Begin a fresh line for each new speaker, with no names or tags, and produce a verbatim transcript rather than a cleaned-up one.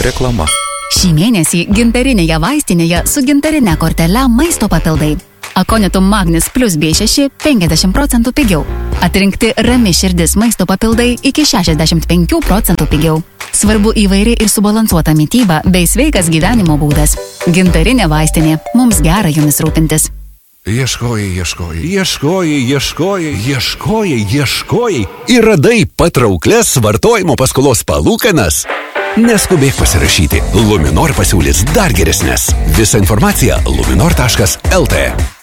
Reklama.
Šį mėnesį gintarinėje vaistinėje su gintarine kortele maisto papildai. Akonitum Magnis plus B šeši penkiasdešimt procentų pigiau. Atrinkti Rami širdis maisto papildai iki šešiasdešimt penkių procentų pigiau. Svarbu įvairi ir subalansuota mityba bei sveikas gyvenimo būdas. Gintarinė vaistinė. Mums gera jumis rūpintis.
Ieškojai, ieškojai, ieškojai, ieškojai, ieškojai, ieškojai ir radai patrauklias vartojimo paskolos palūkanas. Neskubėk pasirašyti. Luminor pasiūlys dar geresnės. Visa informacija luminor taškas el tė.